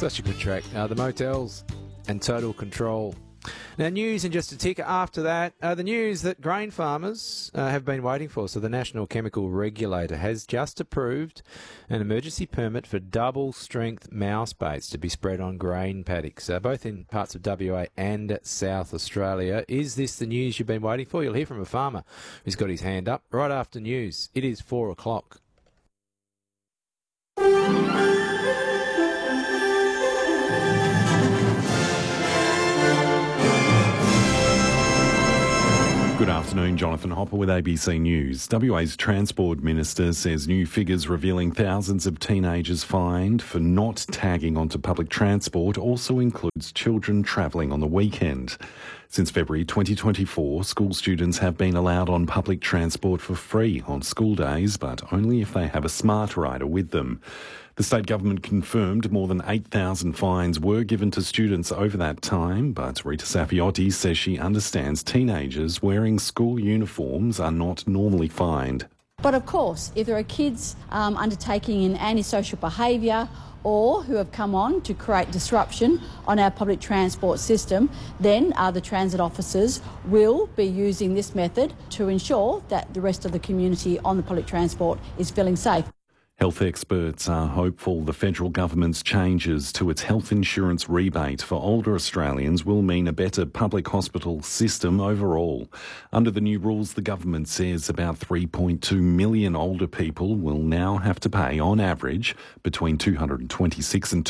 Such a good track. The Motels and Total Control. Now, news in just a tick after that. The news that grain farmers have been waiting for. So the National Chemical Regulator has just approved an emergency permit for double-strength mouse baits to be spread on grain paddocks, both in parts of WA and South Australia. Is this the news you've been waiting for? You'll hear from a farmer who's got his hand up right after news. It is 4 o'clock. Good afternoon, Jonathan Hopper with ABC News. WA's Transport Minister says new figures revealing thousands of teenagers fined for not tagging onto public transport also includes children travelling on the weekend. Since February 2024, school students have been allowed on public transport for free on school days, but only if they have a smart rider with them. The state government confirmed more than 8,000 fines were given to students over that time, but Rita Safiotti says she understands teenagers wearing school uniforms are not normally fined. But of course, if there are kids undertaking an antisocial behaviour or who have come on to create disruption on our public transport system, then the transit officers will be using this method to ensure that the rest of the community on the public transport is feeling safe. Health experts are hopeful the federal government's changes to its health insurance rebate for older Australians will mean a better public hospital system overall. Under the new rules, the government says about 3.2 million older people will now have to pay, on average, between $226 and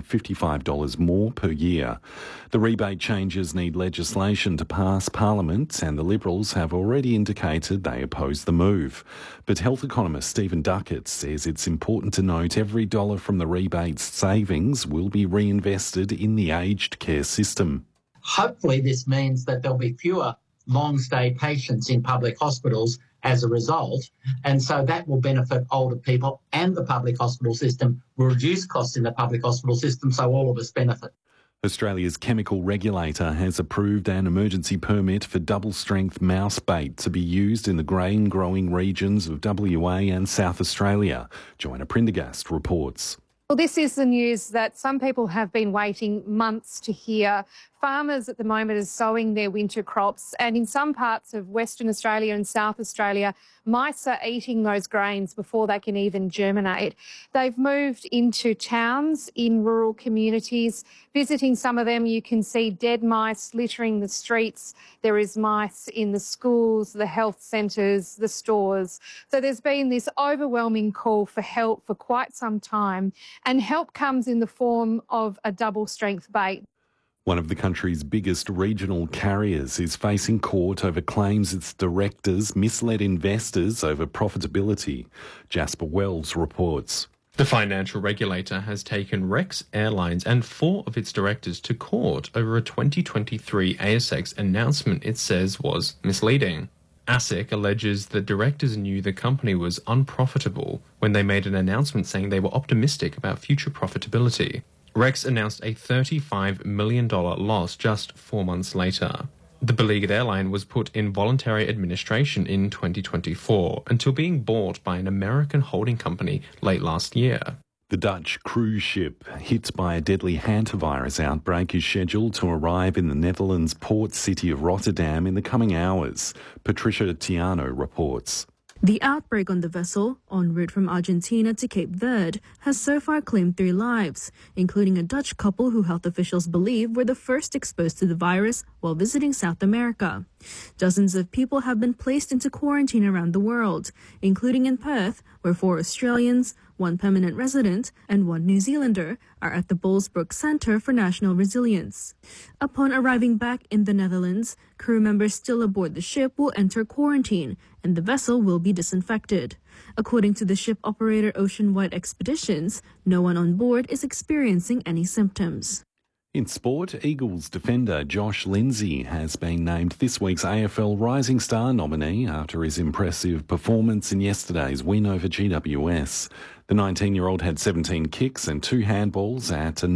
$255 more per year. The rebate changes need legislation to pass Parliament, and the Liberals have already indicated they oppose the move. But health economist Stephen Duckett says it's important to note every dollar from the rebate's savings will be reinvested in the aged care system. Hopefully this means that there'll be fewer long-stay patients in public hospitals as a result, and so that will benefit older people, and the public hospital system will reduce costs in the public hospital system, so all of us benefit. Australia's chemical regulator has approved an emergency permit for double-strength mouse bait to be used in the grain-growing regions of WA and South Australia. Joanna Prendergast reports. Well, this is the news that some people have been waiting months to hear. Farmers at the moment are sowing their winter crops, and in some parts of Western Australia and South Australia, mice are eating those grains before they can even germinate. They've moved into towns in rural communities. Visiting some of them, you can see dead mice littering the streets. There is mice in the schools, the health centres, the stores. So there's been this overwhelming call for help for quite some time, and help comes in the form of a double-strength bait. One of the country's biggest regional carriers is facing court over claims its directors misled investors over profitability. Jasper Wells reports. The financial regulator has taken Rex Airlines and 4 of its directors to court over a 2023 ASX announcement it says was misleading. ASIC alleges the directors knew the company was unprofitable when they made an announcement saying they were optimistic about future profitability. Rex announced a $35 million loss just 4 months later. The beleaguered airline was put in voluntary administration in 2024 until being bought by an American holding company late last year. The Dutch cruise ship hit by a deadly hantavirus outbreak is scheduled to arrive in the Netherlands' port city of Rotterdam in the coming hours. Patricia Tiano reports. The outbreak on the vessel, en route from Argentina to Cape Verde, has so far claimed 3 lives, including a Dutch couple who health officials believe were the first exposed to the virus while visiting South America. Dozens of people have been placed into quarantine around the world, including in Perth, where 4 Australians, 1 permanent resident, and 1 New Zealander are at the Bullsbrook Centre for National Resilience. Upon arriving back in the Netherlands, crew members still aboard the ship will enter quarantine, and the vessel will be disinfected. According to the ship operator Oceanwide Expeditions, no one on board is experiencing any symptoms. In sport, Eagles defender Josh Lindsay has been named this week's AFL Rising Star nominee after his impressive performance in yesterday's win over GWS. The 19-year-old had 17 kicks and 2 handballs at a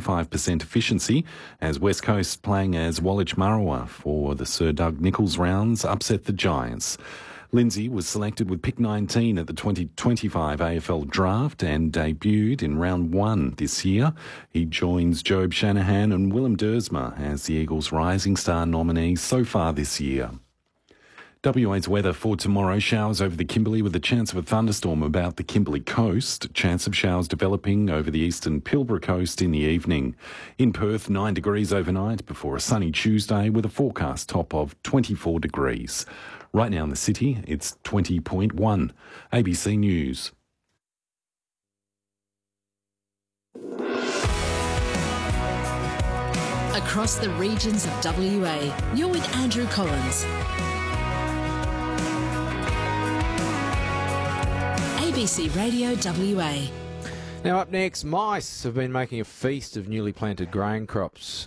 95% efficiency as West Coast, playing as Woolwich Maroowa for the Sir Doug Nicholls rounds, upset the Giants. Lindsay was selected with pick 19 at the 2025 AFL Draft and debuted in round 1 this year. He joins Job Shanahan and Willem Dersma as the Eagles' Rising Star nominees so far this year. WA's weather for tomorrow: showers over the Kimberley with a chance of a thunderstorm about the Kimberley coast. Chance of showers developing over the eastern Pilbara coast in the evening. In Perth, 9 degrees overnight before a sunny Tuesday with a forecast top of 24 degrees. Right now in the city, it's 20.1. ABC News. Across the regions of WA, you're with Andrew Collins. ABC Radio WA. Now up next, mice have been making a feast of newly planted grain crops